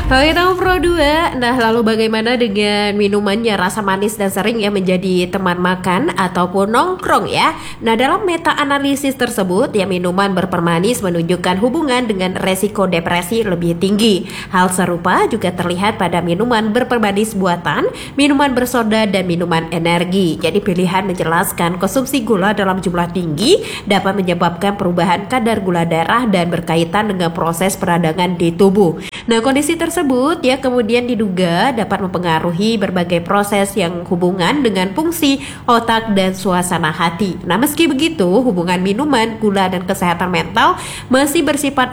Oke, tahu Pro 2. Nah, lalu bagaimana dengan minumannya rasa manis dan sering ya menjadi teman makan ataupun nongkrong ya? Nah, dalam meta-analisis tersebut ya minuman berpermanis menunjukkan hubungan dengan resiko depresi lebih tinggi. Hal serupa juga terlihat pada minuman berpermanis buatan, minuman bersoda dan minuman energi. Jadi pilihan menjelaskan konsumsi gula dalam jumlah tinggi dapat menyebabkan perubahan kadar gula darah dan berkaitan dengan proses peradangan di tubuh. Nah, kondisi tersebut ya kemudian diduga dapat mempengaruhi berbagai proses yang hubungan dengan fungsi otak dan suasana hati. Nah, meski begitu, hubungan minuman, gula dan kesehatan mental masih bersifat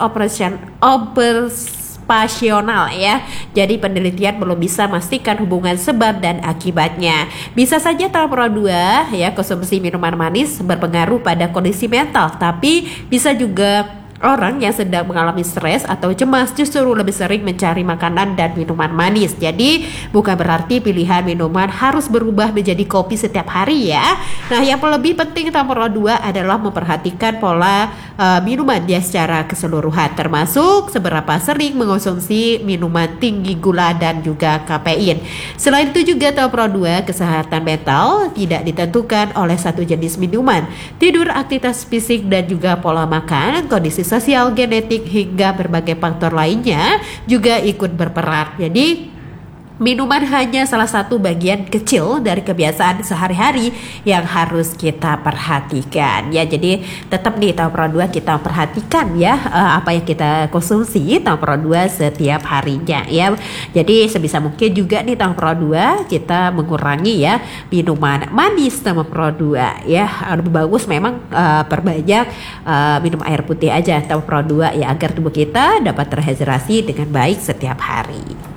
operasional ya. Jadi penelitian belum bisa memastikan hubungan sebab dan akibatnya. Bisa saja tahap Pro 2 ya konsumsi minuman manis berpengaruh pada kondisi mental, tapi bisa juga orang yang sedang mengalami stres atau cemas justru lebih sering mencari makanan dan minuman manis. Jadi bukan berarti pilihan minuman harus berubah menjadi kopi setiap hari ya. Nah, yang lebih penting nomor 2 adalah memperhatikan pola minuman dia secara keseluruhan, termasuk seberapa sering mengonsumsi minuman tinggi gula dan juga kafein. Selain itu juga nomor 2 kesehatan mental tidak ditentukan oleh satu jenis minuman. Tidur, aktivitas fisik dan juga pola makan, kondisi sosial, genetik hingga berbagai faktor lainnya juga ikut berperan. Jadi minuman hanya salah satu bagian kecil dari kebiasaan sehari-hari yang harus kita perhatikan ya. Jadi tetap nih tahap Pro 2 kita perhatikan ya apa yang kita konsumsi tahap Pro 2 setiap harinya ya. Jadi sebisa mungkin juga nih tahap Pro 2 kita mengurangi ya minuman manis tahap Pro 2 ya. Lebih bagus memang perbanyak minum air putih aja tahap Pro 2 ya agar tubuh kita dapat terhidrasi dengan baik setiap hari.